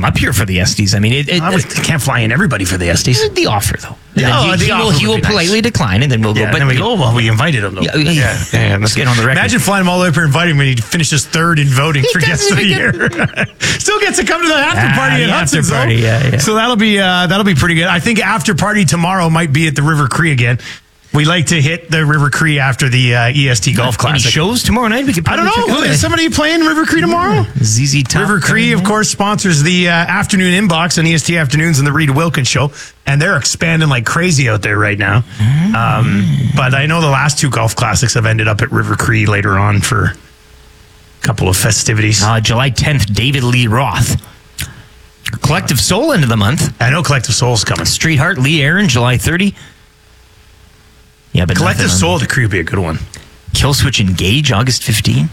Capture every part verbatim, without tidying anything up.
come up here for the Estes. I mean, it, it, I was, can't fly in everybody for the Estes. The offer, though. Yeah, oh, he, the he offer will, he will would be politely nice. decline, and then we'll Yeah, go. But then we go, oh, well, we invited him, though. Yeah, yeah, yeah, yeah, yeah. Let's get on the record. Imagine flying him all the way up here, inviting him, and he finishes third in voting for guest of the year. Still gets to come to the after Ah, party the at after Hudson's, party, though. yeah, yeah. So that'll be uh, that'll be pretty good. I think after party tomorrow might be at the River Cree again. We like to hit the River Cree after the uh, E S T Golf Any Classic. shows tomorrow night? We could I don't probably know. check out. Is somebody playing River Cree tomorrow? Z Z Top. River Cree, of course, sponsors the uh, afternoon inbox on E S T Afternoons and the Reed Wilkins Show, and they're expanding like crazy out there right now. Um, but I know the last two golf classics have ended up at River Cree later on for a couple of festivities. Uh, July tenth, David Lee Roth. Collective Soul end of the month. I know Collective Soul's coming. Street Heart, Lee Aaron, July thirtieth. Yeah, but Collective nothing on- Soul, the Cree would be a good one. Killswitch Engage, August fifteenth.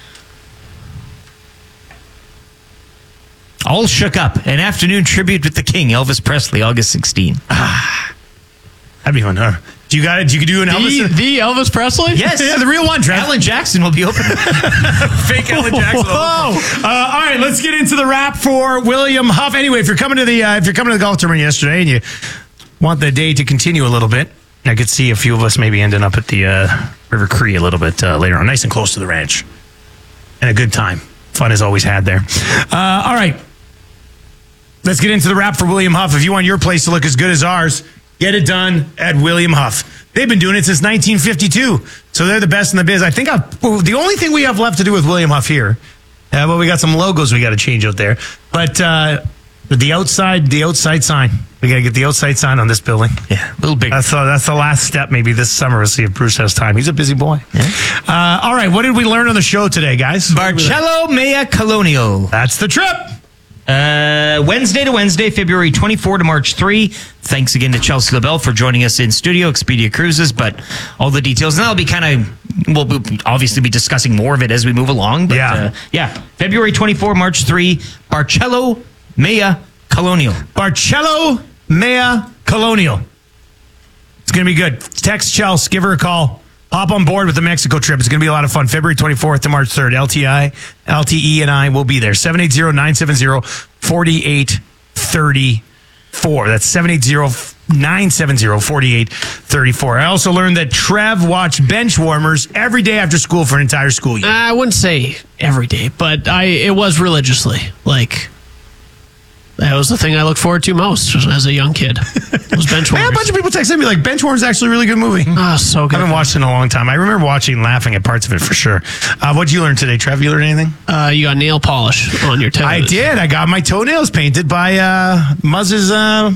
All Shook Up, an afternoon tribute with the King, Elvis Presley, August sixteenth. That'd be fun, huh? Do you got it? You could do an Elvis. The, the Elvis Presley? Yes. Yeah, the real one, Trev. Alan Jackson will be open. Fake Alan Jackson. Whoa! Uh, all right, let's get into the wrap for William Huff. Anyway, if you're coming to the uh, if you're coming to the golf tournament yesterday and you want the day to continue a little bit, I could see a few of us maybe ending up at the uh, River Cree a little bit uh, later on, nice and close to the ranch, and a good time. Fun is always had there. Uh, all right, let's get into the wrap for William Huff. If you want your place to look as good as ours, get it done at William Huff. They've been doing it since nineteen fifty-two, so they're the best in the biz. I think I, well, the only thing we have left to do with William Huff here, uh, well, we got some logos we got to change out there, but uh, the outside, the outside sign. We got to get the outside sign on this building. Yeah, a little big. That's uh, that's the last step. Maybe this summer we'll see if Bruce has time. He's a busy boy. Yeah. Uh, all right, what did we learn on the show today, guys? Barcello Mea Colonial. That's the trip. Uh, Wednesday to Wednesday, February twenty-fourth to March third. Thanks again to Chelsea LaBelle for joining us in studio, Expedia Cruises, but all the details. And that'll be kind of, we'll be- obviously be discussing more of it as we move along. But, Yeah. Uh, yeah. February twenty-fourth, March third, Barcello Mea Colonial. Barcello Mea Colonial. It's going to be good. Text Chelsea, give her a call. Hop on board with the Mexico trip. It's going to be a lot of fun. February twenty-fourth to March third. L T I, L T E, and I will be there. seven eight zero, nine seven zero, four eight three four. That's seven eight zero, nine seven zero, four eight three four. I also learned that Trev watched bench warmers every day after school for an entire school year. I wouldn't say every day, but I it was religiously. Like, that was the thing I looked forward to most as a young kid. Those bench I had a warmers. bunch of people texting me like Benchwarm's actually a really good movie. Oh, so I good. haven't watched it in a long time. I remember watching and laughing at parts of it for sure. Uh, what did you learn today, Trev? You learn anything? Uh, you got nail polish on your toes. I did. I got my toenails painted by uh, Muzz's uh,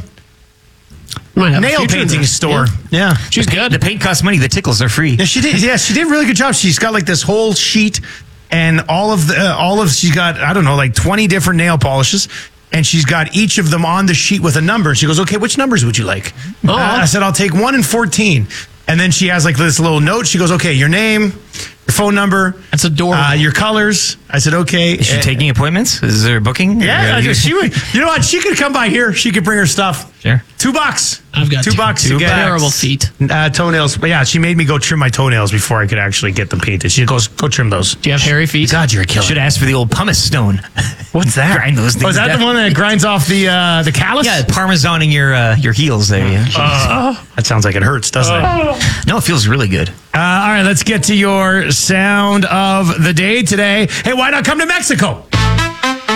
Might have a nail future in painting there. store. Yeah. Yeah. She's good. The paint costs money. The tickles are free. Yeah, she did. Yeah, she did a really good job. She's got like this whole sheet, and all of the uh, all of she's got I don't know like twenty different nail polishes, and she's got each of them on the sheet with a number. She goes, "Okay, which numbers would you like?" Oh. Uh, I said, "I'll take one and fourteen." And then she has like this little note. She goes, "Okay, your name, your phone number, That's adorable. uh, your colors." I said, "Okay." Is she Uh, taking appointments? Is there a booking? Yeah, Or- she would. You know what? She could come by here. She could bring her stuff. Sure. Two bucks. I've got two two- bucks two to get terrible feet. uh, toenails. But yeah, she made me go trim my toenails before I could actually get them painted. She goes, "Go trim those." Do you have hairy feet? God, you're a killer. Should ask for the old pumice stone. What's that? Grind those things Oh, is that down. the one that grinds off the uh, the callus? Yeah, parmesaning your uh, your heels there. Yeah. Uh, that sounds like it hurts, doesn't it? Uh, No, it feels really good. all right, let's get to your sound of the day today. Hey, why not come to Mexico?